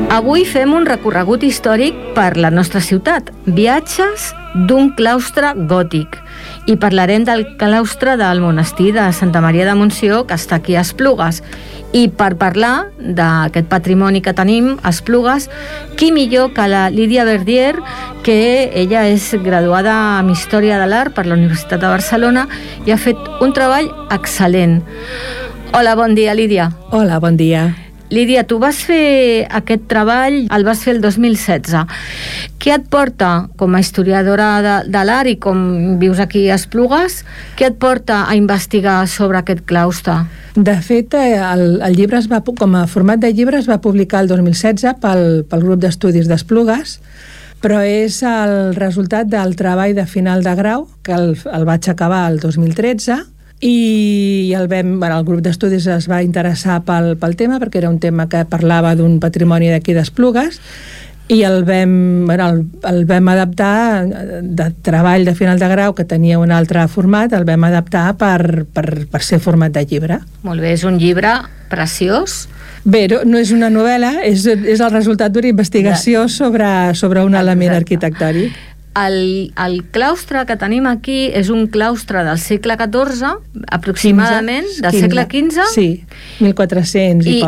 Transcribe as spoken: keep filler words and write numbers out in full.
Avui fem un recorregut històric per la nostra ciutat, viatges d'un claustre gòtic, i parlarem del claustre del monestir de Santa Maria de Montsió, que està aquí a Esplugues. I per parlar d'aquest patrimoni que tenim a Esplugues, qui millor que la Lídia Verdier, que ella és graduada en Història de l'Art per la Universitat de Barcelona i ha fet un treball excel·lent. Hola, bon dia, Lídia. Hola, bon dia. Lídia, tu vas fer aquest treball, el vas fer el dos mil setze. Què et porta, com a historiadora de, de l'art i com vius aquí a Esplugues, què et porta a investigar sobre aquest claustre? De fet, el, el llibre es va, com a format de llibre es va publicar el dos mil setze pel, pel grup d'estudis d'Esplugues, però és el resultat del treball de final de grau, que el, el vaig acabar el dos mil tretze, i el, vam, bueno, el grup d'estudis es va interessar pel, pel tema, perquè era un tema que parlava d'un patrimoni d'aquí d'Esplugues, i el vam, bueno, el, el vam adaptar de treball de final de grau, que tenia un altre format, el vam adaptar per, per, per ser format de llibre. Molt bé, és un llibre preciós. Bé, no és una novel·la, és, és el resultat d'una investigació sobre, sobre un element arquitectònic. El, el claustre que tenim aquí és un claustre del segle catorze, aproximadament, del segle quinze. Sí, mil quatre-cents i, i poc.